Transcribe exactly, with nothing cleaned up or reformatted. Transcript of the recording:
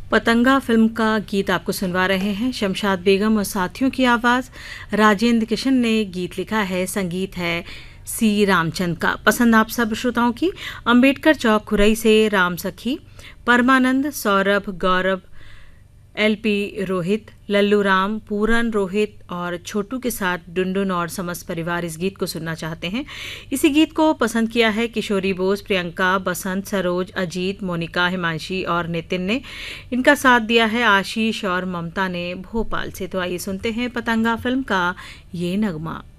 पतंगा फिल्म का गीत आपको सुनवा रहे हैं। शमशाद बेगम और साथियों की आवाज़, राजेंद्र किशन ने गीत लिखा है, संगीत है सी रामचंद का। पसंद आप सब श्रोताओं की। अंबेडकर चौक खुरई से राम सखी, परमानंद, सौरभ, गौरव, एलपी रोहित, लल्लू राम, पूरन रोहित और छोटू के साथ डुनडुन और समस्त परिवार इस गीत को सुनना चाहते हैं। इसी गीत को पसंद किया है किशोरी बोस, प्रियंका, बसंत, सरोज, अजीत, मोनिका, हिमांशी और नितिन ने। इनका साथ दिया है आशीष और ममता ने भोपाल से। तो आइए सुनते हैं पतंगा फिल्म का ये नगमा।